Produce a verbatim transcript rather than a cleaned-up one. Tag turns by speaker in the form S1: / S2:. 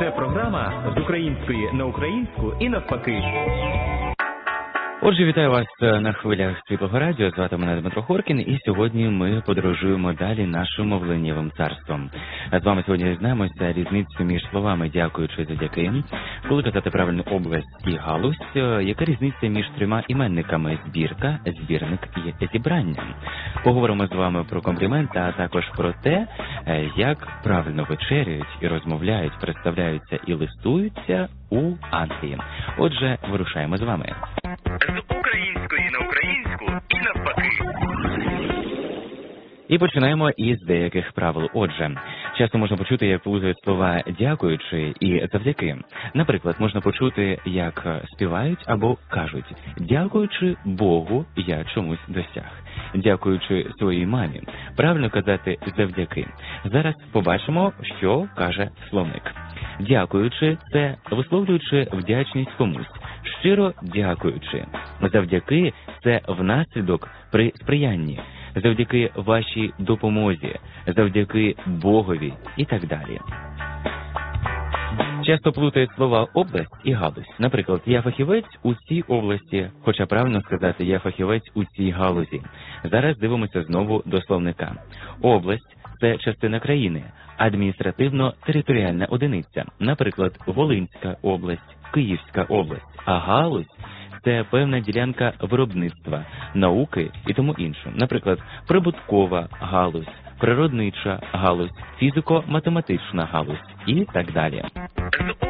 S1: Це програма з української на українську і навпаки.
S2: Отже, вітаю вас на хвилях Світлого радіо. Звати мене Дмитро Хоркін, і сьогодні ми подорожуємо далі нашим мовленнєвим царством. З вами сьогодні дізнаємося різницю між словами «дякуючи», «завдяки», коли казати правильно «область» і «галузь», яка різниця між трьома іменниками «збірка», «збірник» і «зібрання». Поговоримо з вами про компліменти, а також про те, як правильно вечеряють і розмовляють, представляються і листуються у Англії. Отже, вирушаємо з вами.
S1: З української на українську і навпаки.
S2: І починаємо із деяких правил. Отже, часто можна почути, як плутають слова «дякуючи» і «завдяки». Наприклад, можна почути, як співають або кажуть «дякуючи Богу, я чомусь досяг». Дякуючи своїй мамі. Правильно казати «завдяки». Зараз побачимо, що каже словник. Дякуючи – це висловлюючи вдячність комусь. Щиро дякуючи. Завдяки – це внаслідок при сприянні. Завдяки вашій допомозі. Завдяки Богові і так далі. Часто плутають слова «область» і «галузь». Наприклад, «я фахівець у цій області», хоча правильно сказати «я фахівець у цій галузі». Зараз дивимося знову до словника. Область – це частина країни, адміністративно-територіальна одиниця. Наприклад, Волинська область, Київська область. А галузь – це певна ділянка виробництва, науки і тому інше. Наприклад, прибуткова галузь, природнича галузь, фізико-математична галузь і так далі.